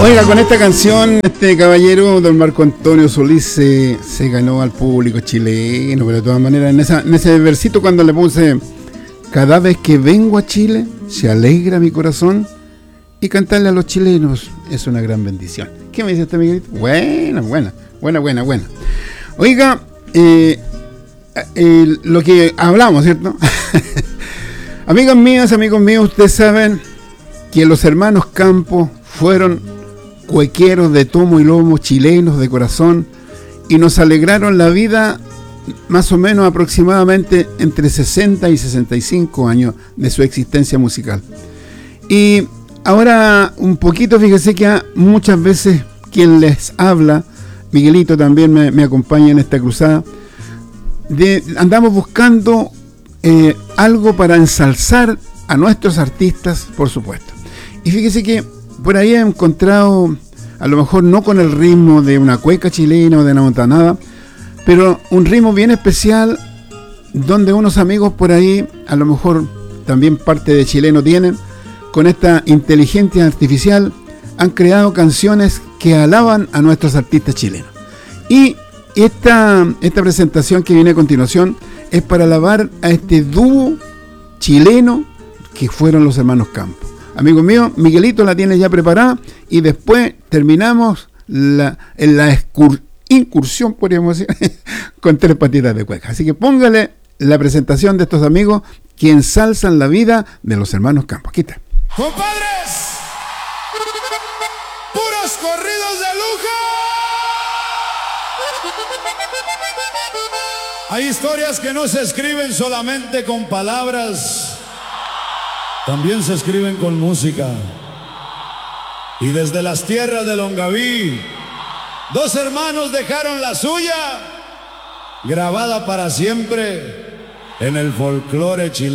Oiga, con esta canción, este caballero, don Marco Antonio Solís, se ganó al público chileno, pero de todas maneras, en ese versito cuando le puse, cada vez que vengo a Chile, se alegra mi corazón, y cantarle a los chilenos es una gran bendición. ¿Qué me dice este Miguelito? Buena. Oiga, lo que hablamos, ¿cierto? Amigos míos, ustedes saben que los hermanos Campos fueron cuequeros de tomo y lomo, chilenos de corazón, y nos alegraron la vida más o menos aproximadamente entre 60 y 65 años de su existencia musical. Y ahora un poquito, fíjese que muchas veces quien les habla, Miguelito también me acompaña en esta cruzada, andamos buscando algo para ensalzar a nuestros artistas, por supuesto. Y fíjese que por ahí he encontrado, a lo mejor no con el ritmo de una cueca chilena o de una montanada, pero un ritmo bien especial, donde unos amigos por ahí, a lo mejor también parte de chileno tienen, con esta inteligencia artificial, han creado canciones que alaban a nuestros artistas chilenos. Y esta presentación que viene a continuación es para alabar a este dúo chileno que fueron los hermanos Campos. Amigo mío, Miguelito la tiene ya preparada y después terminamos en la incursión, podríamos decir, con tres patitas de cueca. Así que póngale la presentación de estos amigos que ensalzan la vida de los hermanos Campos. Aquí está. ¡Compadres! ¡Puros corridos de lujo! Hay historias que no se escriben solamente con palabras, también se escriben con música. Y desde las tierras de Longaví, dos hermanos dejaron la suya, grabada para siempre en el folclore chileno.